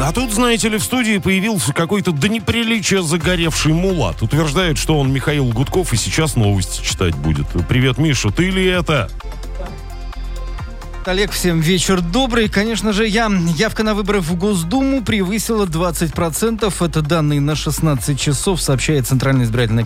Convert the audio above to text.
А тут, знаете ли, в студии появился какой-то до неприличия загоревший мулат. Утверждает, что он Михаил Гудков и сейчас новости читать будет. Привет, Миша, ты ли это? Олег, всем вечер добрый. Конечно же, явка на выборы в Госдуму превысила 20%. Это данные на 16 часов, сообщает Центральная избирательная